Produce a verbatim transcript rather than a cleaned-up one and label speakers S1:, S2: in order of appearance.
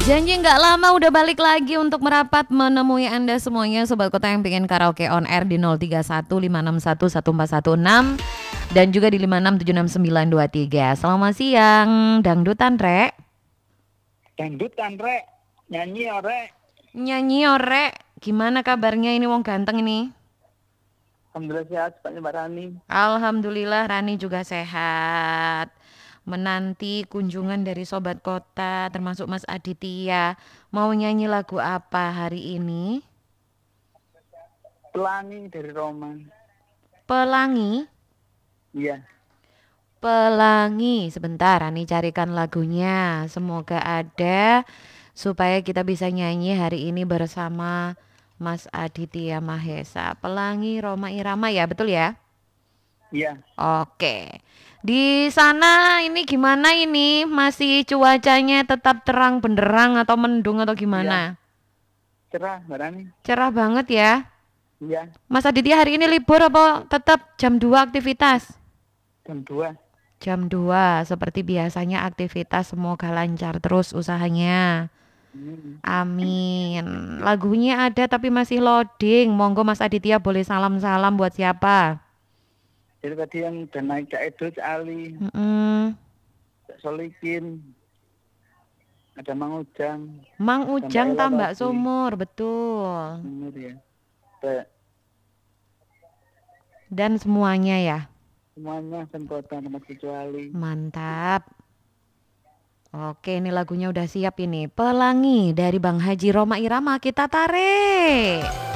S1: Janji nggak lama udah balik lagi untuk merapat menemui Anda semuanya Sobat Kota yang pengen karaoke on air di nol tiga satu lima enam satu satu empat satu enam dan juga di lima enam tujuh enam sembilan dua tiga. Selamat siang, dangdutan Rek.
S2: Dangdutan Rek, nyanyi orek.
S1: Nyanyi orek, gimana kabarnya ini wong ganteng ini?
S2: Alhamdulillah sehat, Pak Mbak Rani.
S1: Alhamdulillah Rani juga sehat. Menanti kunjungan dari Sobat Kota termasuk Mas Aditya. Mau nyanyi lagu apa hari ini?
S2: Pelangi dari Roman.
S1: Pelangi?
S2: Iya.
S1: Pelangi. Sebentar Rani carikan lagunya. Semoga ada supaya kita bisa nyanyi hari ini bersama Mas Aditya Mahesa. Pelangi Roma Irama ya, betul ya?
S2: Iya.
S1: Oke. Di sana ini gimana ini? Masih cuacanya tetap terang benderang atau mendung atau gimana?
S2: Iya. Cerah, Mbak Rani.
S1: Cerah banget ya.
S2: Iya.
S1: Mas Aditya hari ini libur apa tetap jam dua aktivitas?
S2: Jam dua.
S1: Jam dua seperti biasanya aktivitas, semoga lancar terus usahanya.
S2: Hmm.
S1: Amin. Lagunya ada tapi masih loading. Monggo Mas Aditya boleh salam-salam buat siapa?
S2: Jadi tadi yang udah naik Cak Edo, Cak Ali,
S1: Mm-mm.
S2: Cak Solikin, ada Mang Ujang.
S1: Mang Ujang tambak
S2: tadi.
S1: sumur, betul.
S2: Sumur ya. Ada
S1: Dan semuanya ya.
S2: semuanya dan kota tempat kecuali.
S1: Mantap. Oke, ini lagunya udah siap ini. Pelangi dari Bang Haji Roma Irama, kita tarik.